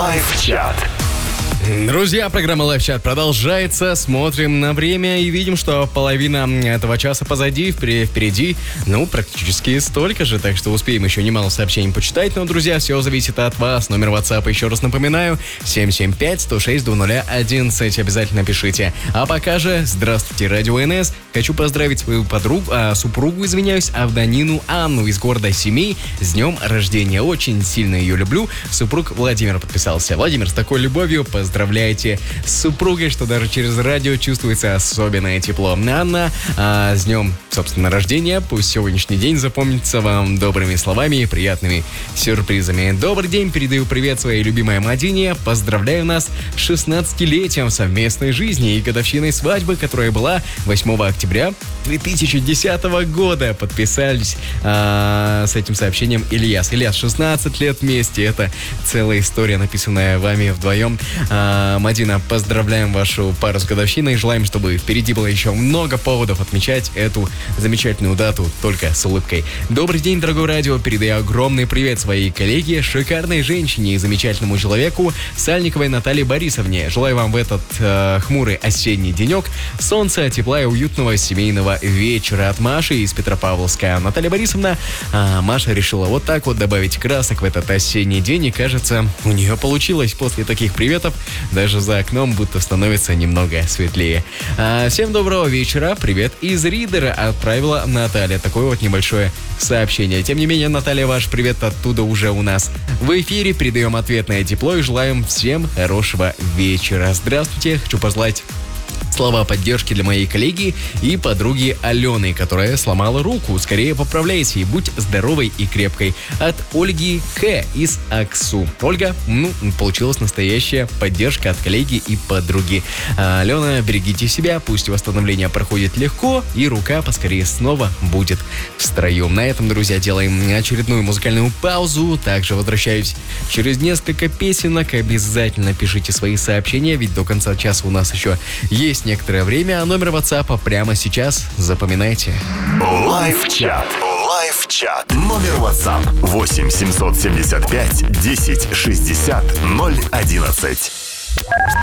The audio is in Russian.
Лайв-чат. Друзья, программа Лайв-чат продолжается. Смотрим на время и видим, что половина этого часа позади, впереди, практически столько же. Так что успеем еще немало сообщений почитать. Но, друзья, все зависит от вас. Номер WhatsApp, еще раз напоминаю, 775-106-0011. Обязательно пишите. А пока же, здравствуйте, Радио НС. Хочу поздравить свою супругу, Авданину Анну из города Семей с днем рождения. Очень сильно ее люблю. Супруг Владимир подписался. Владимир, с такой любовью поздравляйте с супругой, что даже через радио чувствуется особенное тепло. Анна, с днем, собственно, рождения. Пусть сегодняшний день запомнится вам добрыми словами и приятными сюрпризами. Добрый день, передаю привет своей любимой Мадине. Поздравляю нас с 16-летием совместной жизни и годовщиной свадьбы, которая была 8 октября 2010 года. Подписались с этим сообщением Ильяс. Ильяс, 16 лет вместе. Это целая история, написанная вами вдвоем. Мадина, поздравляем вашу пару с годовщиной. Желаем, чтобы впереди было еще много поводов отмечать эту замечательную дату только с улыбкой. Добрый день, дорогое радио. Передаю огромный привет своей коллеге, шикарной женщине и замечательному человеку Сальниковой Наталье Борисовне. Желаю вам в этот хмурый осенний денек солнца, тепла и уютного семейного вечера от Маши из Петропавловска. Наталья Борисовна, Маша решила вот так вот добавить красок в этот осенний день, и кажется, у нее получилось. После таких приветов даже за окном будто становится немного светлее. Всем доброго вечера. Привет из Ридера отправила Наталья. Такое вот небольшое сообщение. Тем не менее, Наталья, ваш привет оттуда уже у нас в эфире. Передаем ответное тепло и желаем всем хорошего вечера. Здравствуйте. Хочу пожелать слова поддержки для моей коллеги и подруги Алены, которая сломала руку. Скорее поправляйся и будь здоровой и крепкой. От Ольги К. из Аксу. Ольга, получилась настоящая поддержка от коллеги и подруги. Алена, берегите себя, пусть восстановление проходит легко и рука поскорее снова будет в строю. На этом, друзья, делаем очередную музыкальную паузу. Также возвращаюсь через несколько песенок. Обязательно пишите свои сообщения, ведь до конца часа у нас еще есть некоторое время, а номер WhatsApp прямо сейчас запоминайте. Лайв-чат. Лайв-чат. Номер WhatsApp 8 775 10 60 011.